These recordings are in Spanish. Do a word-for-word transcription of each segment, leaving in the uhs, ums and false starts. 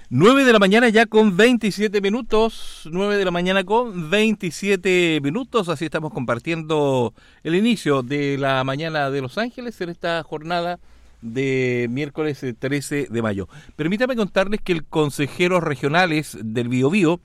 nueve de la mañana ya con veintisiete minutos, nueve de la mañana con veintisiete minutos, así estamos compartiendo el inicio de la mañana de Los Ángeles en esta jornada de miércoles trece de mayo. Permítame contarles que el consejeros regionales del Biobío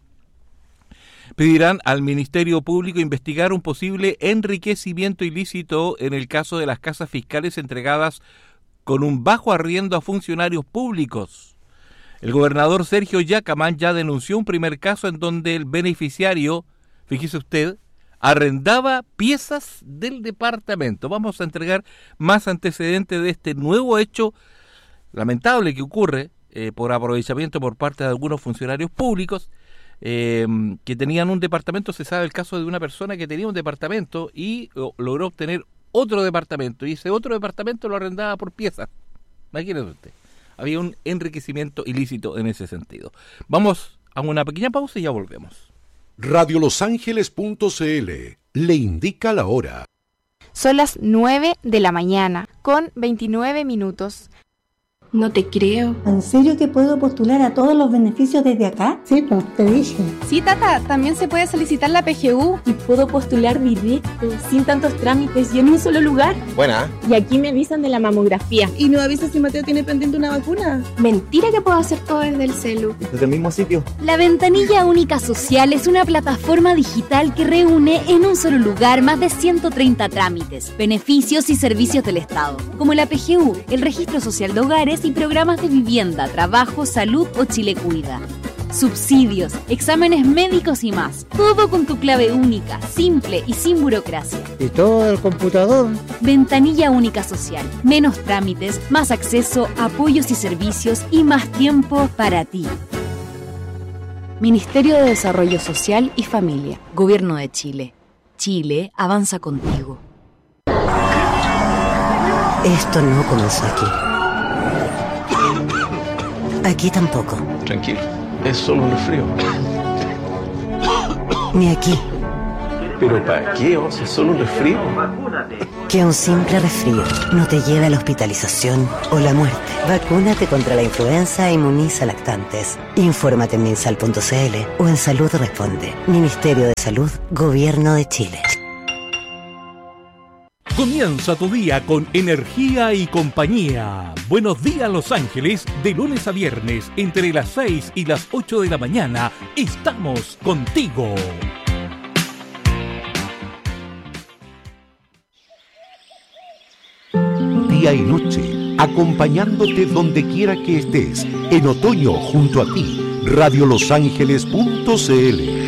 pedirán al Ministerio Público investigar un posible enriquecimiento ilícito en el caso de las casas fiscales entregadas con un bajo arriendo a funcionarios públicos. El gobernador Sergio Yacamán ya denunció un primer caso en donde el beneficiario, fíjese usted, arrendaba piezas del departamento. Vamos a entregar más antecedentes de este nuevo hecho lamentable que ocurre eh, por aprovechamiento por parte de algunos funcionarios públicos eh, que tenían un departamento. Se sabe el caso de una persona que tenía un departamento y oh, logró obtener otro departamento y ese otro departamento lo arrendaba por piezas. Imagínese usted. Había un enriquecimiento ilícito en ese sentido. Vamos a una pequeña pausa y ya volvemos. radio los ángeles punto c l le indica la hora. Son las nueve de la mañana con veintinueve minutos. No te creo. ¿En serio que puedo postular a todos los beneficios desde acá? Sí, pues, te dije. Sí, Tata, también se puede solicitar la P G U. Y puedo postular directo, sin tantos trámites y en un solo lugar. Buena. Y aquí me avisan de la mamografía. ¿Y no avisas si Mateo tiene pendiente una vacuna? Mentira que puedo hacer todo desde el celu. Desde el mismo sitio. La Ventanilla Única Social es una plataforma digital que reúne en un solo lugar más de ciento treinta trámites, beneficios y servicios del Estado, como la P G U, el Registro Social de Hogares y programas de vivienda, trabajo, salud o Chile Cuida. Subsidios, exámenes médicos y más. Todo con tu clave única, simple y sin burocracia. ¿Y todo el computador? Ventanilla Única Social. Menos trámites, más acceso, apoyos y servicios y más tiempo para ti. Ministerio de Desarrollo Social y Familia. Gobierno de Chile. Chile avanza contigo. Esto no comenzó aquí. Aquí tampoco. Tranquilo, es solo un resfrío. Ni aquí. ¿Pero para qué? O sea, es solo un resfrío. Que un simple resfrío no te lleve a la hospitalización o la muerte. Vacúnate contra la influenza e inmuniza lactantes. Infórmate en minsal punto c l o en Salud Responde. Ministerio de Salud, Gobierno de Chile. Comienza tu día con energía y compañía. Buenos días, Los Ángeles. De lunes a viernes, entre las seis y las ocho de la mañana, estamos contigo. Día y noche, acompañándote donde quiera que estés. En otoño, junto a ti. radio los ángeles punto c l